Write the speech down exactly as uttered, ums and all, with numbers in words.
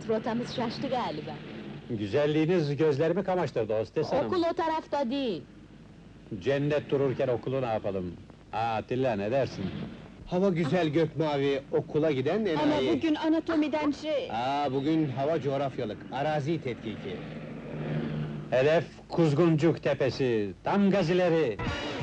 Evet, rotamız şaştı galiba. Güzelliğiniz gözlerimi kamaştırdı hostes hanım. Okul o tarafta değil. Cennet dururken okulu ne yapalım? Aa, Atilla ne dersin? Hava güzel gökmavi, okula giden enayi. Ama bugün anatomiden şey... Aa, bugün hava coğrafyalık, arazi tetkiki. Hedef Kuzguncuk Tepesi, tam gaz ileri!